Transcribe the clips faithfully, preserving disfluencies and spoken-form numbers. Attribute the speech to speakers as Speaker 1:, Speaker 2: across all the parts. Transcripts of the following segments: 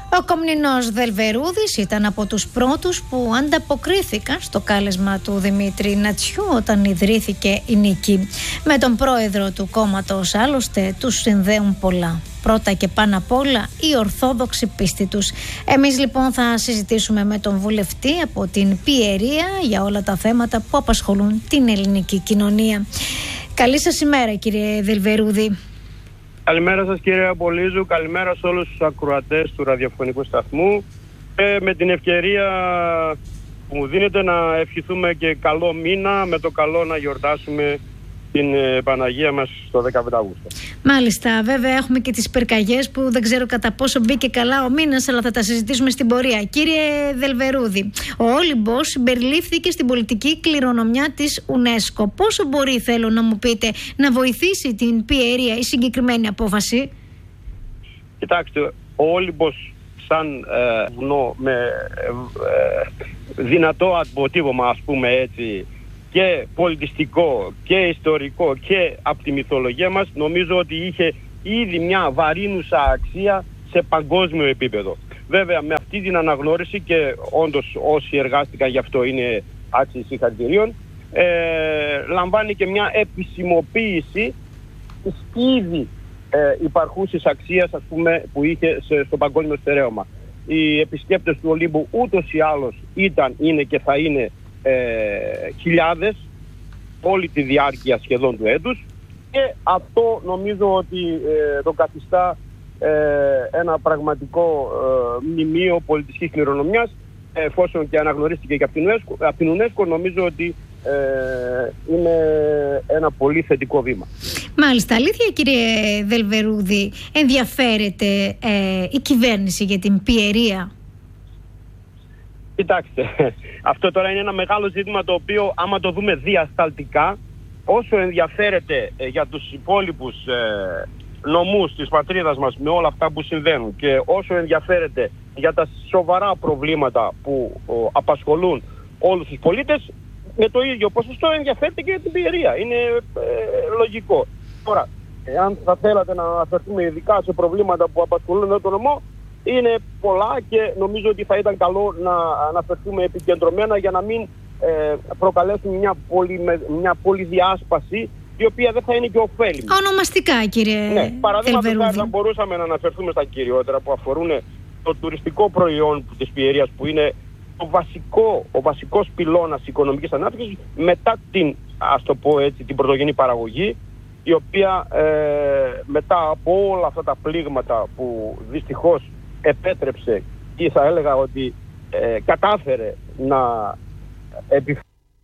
Speaker 1: Ο Κομνηνός Δελβερούδης ήταν από τους πρώτους που ανταποκρίθηκαν στο κάλεσμα του Δημήτρη Νατσιού όταν ιδρύθηκε η Νίκη. Με τον πρόεδρο του κόμματος άλλωστε τους συνδέουν πολλά. Πρώτα και πάνω απ' όλα η ορθόδοξη πίστη τους. Εμείς λοιπόν θα συζητήσουμε με τον βουλευτή από την Πιερία για όλα τα θέματα που απασχολούν την ελληνική κοινωνία. Καλή σας ημέρα κύριε Δελβερούδη.
Speaker 2: Καλημέρα σας κύριε Απολύζου, καλημέρα σε όλους τους ακροατές του ραδιοφωνικού σταθμού. Ε, με την ευκαιρία που μου δίνετε να ευχηθούμε και καλό μήνα, με το καλό να γιορτάσουμε την ε, Παναγία μας στο δεκαπέντε Αυγούστου.
Speaker 1: Μάλιστα, βέβαια έχουμε και τις πυρκαγιές που δεν ξέρω κατά πόσο μπήκε καλά ο μήνας, αλλά θα τα συζητήσουμε στην πορεία. Κύριε Δελβερούδη, ο Όλυμπος συμπεριλήφθηκε στην πολιτική κληρονομιά της UNESCO. Πόσο μπορεί, θέλω να μου πείτε, να βοηθήσει την Πιερία η συγκεκριμένη απόφαση?
Speaker 2: Κοιτάξτε, ο Όλυμπος σαν ε, βουνό με ε, ε, δυνατό αποτύπωμα, ας πούμε έτσι, και πολιτιστικό και ιστορικό και από τη μυθολογία μας, νομίζω ότι είχε ήδη μια βαρύνουσα αξία σε παγκόσμιο επίπεδο. Βέβαια με αυτή την αναγνώριση, και όντως όσοι εργάστηκαν γι' αυτό είναι άξιοι συγχαρητηρίων, ε, λαμβάνει και μια επισημοποίηση της ήδη ε, υπαρχούσης αξίας, ας πούμε, που είχε σε, στο παγκόσμιο στερέωμα. Οι επισκέπτες του Ολύμπου ούτως ή άλλως ήταν, είναι και θα είναι Ε, χιλιάδες όλη τη διάρκεια σχεδόν του έτους, και αυτό νομίζω ότι ε, το καθιστά ε, ένα πραγματικό ε, μνημείο πολιτιστικής κληρονομιάς, εφόσον και αναγνωρίστηκε και από την UNESCO, από την UNESCO νομίζω ότι ε, είναι ένα πολύ θετικό βήμα.
Speaker 1: Μάλιστα, αλήθεια κύριε Δελβερούδη, ενδιαφέρεται ε, η κυβέρνηση για την Πιερία?
Speaker 2: Κοιτάξτε, αυτό τώρα είναι ένα μεγάλο ζήτημα το οποίο άμα το δούμε διασταλτικά, όσο ενδιαφέρεται ε, για τους υπόλοιπους ε, νομούς της πατρίδας μας με όλα αυτά που συμβαίνουν, και όσο ενδιαφέρεται για τα σοβαρά προβλήματα που ο, απασχολούν όλους τους πολίτες, με το ίδιο ποσοστό ενδιαφέρεται και για την Πιερία. Είναι ε, λογικό. Τώρα, εάν θα θέλατε να αναφερθούμε ειδικά σε προβλήματα που απασχολούν τον νομό, είναι πολλά και νομίζω ότι θα ήταν καλό να αναφερθούμε επικεντρωμένα για να μην ε, προκαλέσουμε μια, πολυ, μια πολυδιάσπαση η οποία δεν θα είναι και ωφέλιμη.
Speaker 1: Ονομαστικά κύριε
Speaker 2: ναι, παραδείγματος χάρη θα
Speaker 1: Δελβερούδη,
Speaker 2: μπορούσαμε να αναφερθούμε στα κυριότερα που αφορούν το τουριστικό προϊόν της Πιερίας, που είναι το βασικό, ο βασικός πυλώνας οικονομικής ανάπτυξης μετά την, ας το πω έτσι, την πρωτογενή παραγωγή, η οποία ε, μετά από όλα αυτά τα πλήγματα που δυστυχώς επέτρεψε ή θα έλεγα ότι ε, κατάφερε να επιφέρει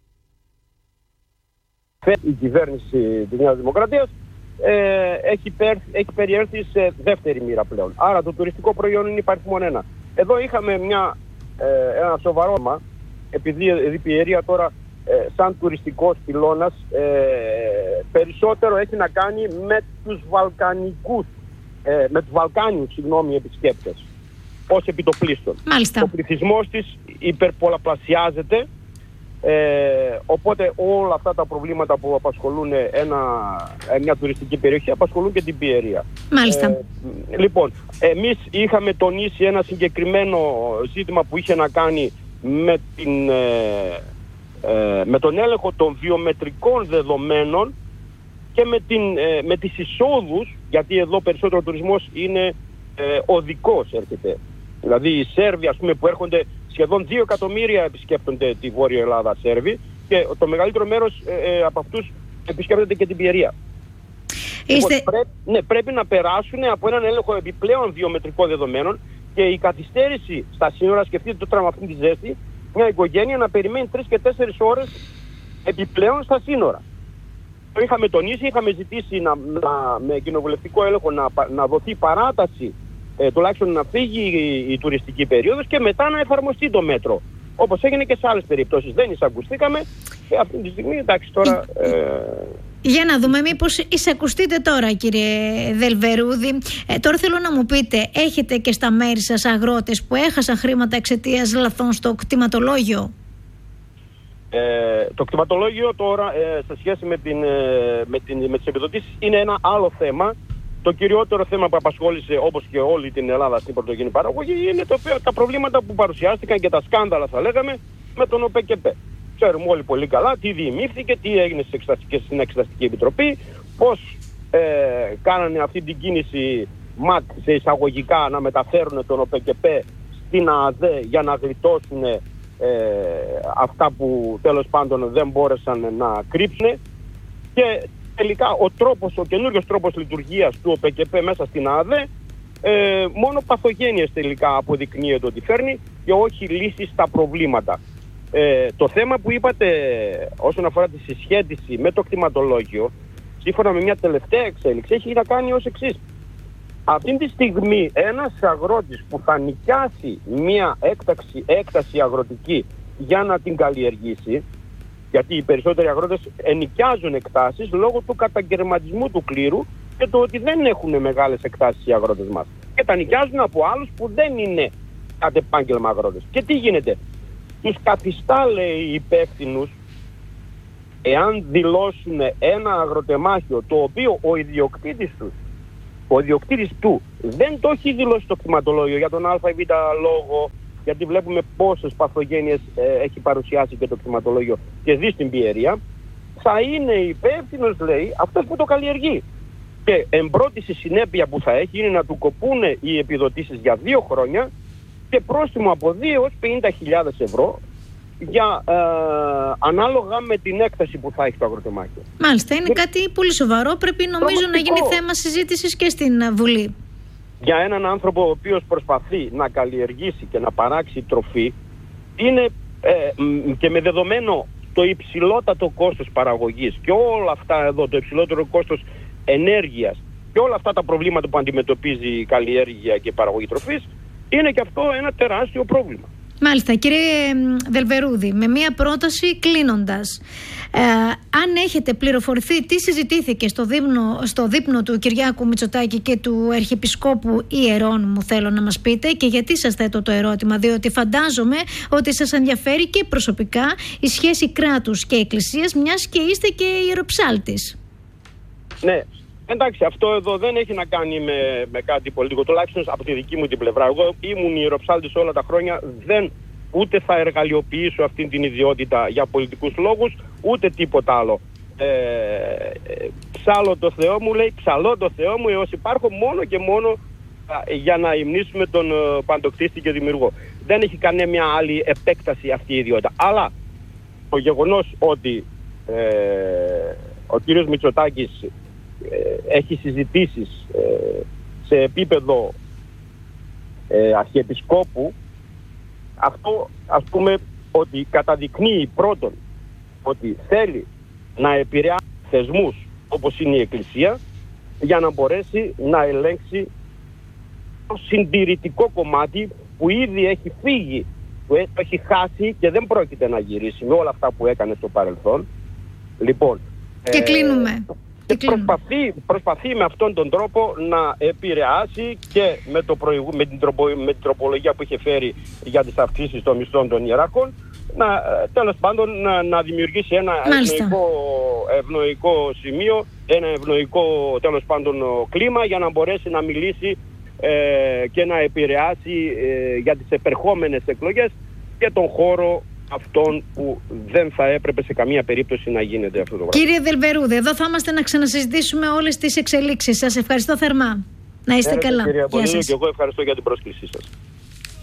Speaker 2: η κυβέρνηση της Νέας Δημοκρατίας, ε, έχει, περ, έχει περιέρθει σε δεύτερη μοίρα πλέον. Άρα το τουριστικό προϊόν είναι υπαριθμόν ένα. Εδώ είχαμε μια, ε, ένα σοβαρό θέμα, επειδή η Πιερία τώρα ε, σαν τουριστικός πυλώνας ε, περισσότερο έχει να κάνει με τους Βαλκανικούς Ε, με τους Βαλκάνιους, συγγνώμη, επισκέπτες ως επιτοπλίστων.
Speaker 1: Μάλιστα.
Speaker 2: Ο πληθυσμός της υπερπολαπλασιάζεται, ε, οπότε όλα αυτά τα προβλήματα που απασχολούν ένα, μια τουριστική περιοχή απασχολούν και την Πιερία.
Speaker 1: Μάλιστα.
Speaker 2: Ε, λοιπόν, εμείς είχαμε τονίσει ένα συγκεκριμένο ζήτημα που είχε να κάνει με, την, ε, ε, με τον έλεγχο των βιομετρικών δεδομένων και με, την, ε, με τις εισόδους, γιατί εδώ περισσότερο ο τουρισμός είναι ε, οδικός, έρχεται. Δηλαδή οι Σέρβοι, ας πούμε, που έρχονται, σχεδόν δύο εκατομμύρια επισκέπτονται τη Βόρεια Ελλάδα Σέρβοι, και το μεγαλύτερο μέρος ε, ε, από αυτούς επισκέπτονται και την Πιερία.
Speaker 1: Είστε...
Speaker 2: Λοιπόν, πρέπει, ναι, πρέπει να περάσουν από έναν έλεγχο επιπλέον βιομετρικών δεδομένων, και η καθυστέρηση στα σύνορα, σκεφτείτε τώρα με αυτή τη ζέστη, μια οικογένεια να περιμένει τρεις και τέσσερις ώρες επιπλέον στα σύνορα. Το είχαμε τονίσει, είχαμε ζητήσει να, να, με κοινοβουλευτικό έλεγχο να, να δοθεί παράταση, ε, τουλάχιστον να φύγει η, η τουριστική περίοδος, και μετά να εφαρμοστεί το μέτρο. Όπως έγινε και σε άλλες περιπτώσεις. Δεν εισακουστήκαμε. Ε, αυτή τη στιγμή, εντάξει, τώρα... Ε...
Speaker 1: Για να δούμε μήπως εισακουστείτε τώρα κύριε Δελβερούδη. Ε, τώρα θέλω να μου πείτε, έχετε και στα μέρη σας αγρότες που έχασαν χρήματα εξαιτίας λαθών στο κτηματολόγιο?
Speaker 2: Ε, το κτηματολόγιο τώρα ε, σε σχέση με, την, ε, με, την, με τις επιδοτήσεις είναι ένα άλλο θέμα, το κυριότερο θέμα που απασχόλησε όπως και όλη την Ελλάδα στην πρωτογενή παραγωγή είναι το, τα προβλήματα που παρουσιάστηκαν και τα σκάνδαλα, θα λέγαμε, με τον ΟΠΕΚΕΠΕ. Ξέρουμε όλοι πολύ καλά τι διημήφθηκε, τι έγινε στην Εξεταστική Επιτροπή, πώς ε, κάνανε αυτή την κίνηση ΜΑΤ σε εισαγωγικά να μεταφέρουν τον ΟΠΕΚΕΠΕ στην ΑΔΕ για να γλιτώσουν ε, αυτά που τέλος πάντων δεν μπόρεσαν να κρύψουν. Και τελικά ο τρόπος, ο καινούριος τρόπος λειτουργίας του ΟΠΕΚΕΠΕ μέσα στην ΑΔΕ ε, μόνο παθογένειες τελικά αποδεικνύεται ότι φέρνει και όχι λύσεις στα προβλήματα. Ε, το θέμα που είπατε όσον αφορά τη συσχέτιση με το κτηματολόγιο, σύμφωνα με μια τελευταία εξέλιξη, έχει να κάνει ως εξής. Αυτή τη στιγμή ένας αγρότης που θα νοικιάσει μια έκταση, έκταση αγροτική για να την καλλιεργήσει, γιατί οι περισσότεροι αγρότες ενοικιάζουν εκτάσεις λόγω του καταγερματισμού του κλήρου και το ότι δεν έχουν μεγάλες εκτάσεις οι αγρότες μας. Και τα νοικιάζουν από άλλους που δεν είναι κατ' επάγγελμα αγρότες. Και τι γίνεται? Τους καθιστά, λέει, υπεύθυνους, εάν δηλώσουν ένα αγροτεμάχιο το οποίο ο ιδιοκτήτης τους, ο ιδιοκτήτης του δεν το έχει δηλώσει στο κτηματολόγιο για τον ΑΒ λόγο, γιατί βλέπουμε πόσες παθογένειες ε, έχει παρουσιάσει και το κτηματολόγιο και δει στην πιερία, θα είναι υπεύθυνος, λέει, αυτός που το καλλιεργεί. Και εμπρότηση συνέπεια που θα έχει είναι να του κοπούν οι επιδοτήσεις για δύο χρόνια και πρόστιμο από δύο έως πενήντα χιλιάδες ευρώ για, ε, ανάλογα με την έκταση που θα έχει το αγροτεμάχιο.
Speaker 1: Μάλιστα, είναι και κάτι πολύ σοβαρό. Πρέπει νομίζω να γίνει θέμα συζήτησης και στην Βουλή.
Speaker 2: Για έναν άνθρωπο ο οποίος προσπαθεί να καλλιεργήσει και να παράξει τροφή, είναι ε, και με δεδομένο το υψηλότατο κόστος παραγωγής και όλα αυτά εδώ, το υψηλότερο κόστος ενέργειας και όλα αυτά τα προβλήματα που αντιμετωπίζει η καλλιέργεια και η παραγωγή τροφής, είναι και αυτό ένα τεράστιο πρόβλημα.
Speaker 1: Μάλιστα, κύριε Δελβερούδη, με μία πρόταση κλείνοντας. Ε, αν έχετε πληροφορηθεί τι συζητήθηκε στο δείπνο, στο δείπνο του Κυριάκου Μητσοτάκη και του Αρχιεπισκόπου Ιερών, μου θέλω να μας πείτε, και γιατί σας θέτω το ερώτημα, διότι φαντάζομαι ότι σας ενδιαφέρει και προσωπικά η σχέση κράτους και εκκλησίας, μιας και είστε και ιεροψάλτης.
Speaker 2: Ναι. Εντάξει, αυτό εδώ δεν έχει να κάνει με, με κάτι πολιτικό, τουλάχιστον από τη δική μου την πλευρά. Εγώ ήμουν ιεροψάλτης όλα τα χρόνια, δεν, ούτε θα εργαλειοποιήσω αυτή την ιδιότητα για πολιτικούς λόγους, ούτε τίποτα άλλο. Ε, ε, ψάλω το Θεό μου, λέει, ψαλώ το Θεό μου έως υπάρχω μόνο και μόνο α, για να υμνήσουμε τον ε, παντοκτίστη και δημιουργό. Δεν έχει κανένα μια άλλη επέκταση αυτή η ιδιότητα. Αλλά το γεγονός ότι ε, ο κύριος Μητσοτάκης έχει συζητήσεις ε, σε επίπεδο ε, αρχιεπισκόπου, αυτό ας πούμε ότι καταδεικνύει πρώτον ότι θέλει να επηρεάσει θεσμούς όπως είναι η Εκκλησία για να μπορέσει να ελέγξει το συντηρητικό κομμάτι που ήδη έχει φύγει, που έχει χάσει και δεν πρόκειται να γυρίσει με όλα αυτά που έκανε στο παρελθόν. Λοιπόν,
Speaker 1: και ε, κλείνουμε.
Speaker 2: Και προσπαθεί, προσπαθεί με αυτόν τον τρόπο να επηρεάσει και με, το προηγου, με, την τροπο, με την τροπολογία που είχε φέρει για τις αυξήσεις των μισθών των ιεράρχων, να, τέλος πάντων να, να δημιουργήσει ένα ευνοϊκό, ευνοϊκό σημείο, ένα ευνοϊκό τέλος πάντων κλίμα για να μπορέσει να μιλήσει ε, και να επηρεάσει ε, για τις επερχόμενες εκλογές και τον χώρο αυτόν που δεν θα έπρεπε σε καμία περίπτωση να γίνεται αυτό το πράγμα.
Speaker 1: Κύριε Δελβερούδη, εδώ θα είμαστε να ξανασυζητήσουμε όλες τις εξελίξεις. Σας ευχαριστώ θερμά. Να είστε
Speaker 2: Έχετε,
Speaker 1: καλά.
Speaker 2: Κυρία Πολύλου, και εγώ ευχαριστώ για την πρόσκλησή σας.